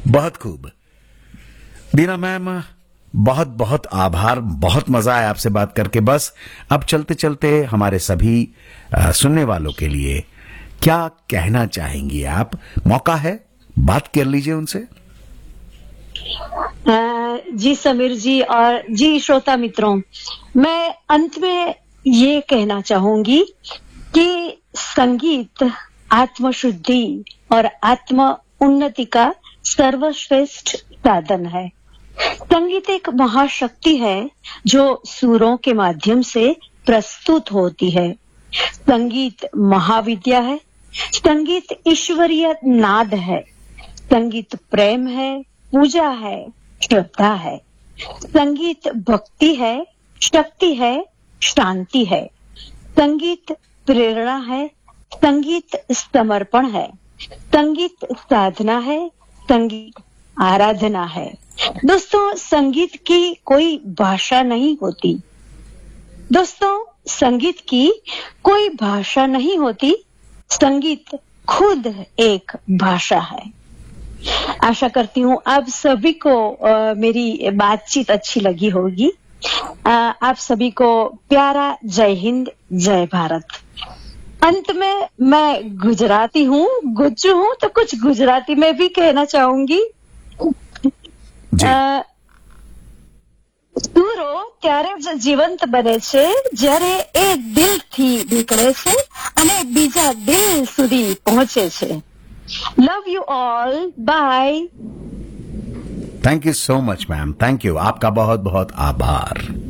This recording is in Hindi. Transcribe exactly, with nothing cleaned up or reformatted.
बहुत खूब। बीना मैम, बहुत बहुत आभार, बहुत मजा आया आपसे बात करके। बस अब चलते चलते हमारे सभी आ, सुनने वालों के लिए क्या कहना चाहेंगी आप? मौका है, बात कर लीजिए उनसे। अ, जी समीर जी और जी श्रोता मित्रों, मैं अंत में ये कहना चाहूंगी कि संगीत आत्मशुद्धि और आत्म उन्नति का सर्वश्रेष्ठ साधन है। संगीत एक महाशक्ति है जो सुरों के माध्यम से प्रस्तुत होती है। संगीत महाविद्या है। संगीत ईश्वरीय नाद है। संगीत प्रेम है, पूजा है, श्रद्धा है। संगीत भक्ति है, शक्ति है, शांति है। संगीत प्रेरणा है। संगीत समर्पण है। संगीत साधना है। संगीत आराधना है। दोस्तों, संगीत की कोई भाषा नहीं होती। दोस्तों, संगीत की कोई भाषा नहीं होती। संगीत खुद एक भाषा है। आशा करती हूँ आप सभी को आ, मेरी बातचीत अच्छी लगी होगी। आ, आप सभी को प्यारा जय हिंद, जय भारत। अंत में मैं गुजराती हूँ, गुज्जू हूँ, तो कुछ गुजराती में भी कहना चाहूंगी। સુરો ત્યારે જ જીવંત બને છે જ્યારે એ દિલથી નીકળે છે અને બીજા દિલ સુધી પહોંચે છે. Love you all, by. Thank you so much ma'am, thank you. आपका बहुत बहुत आभार।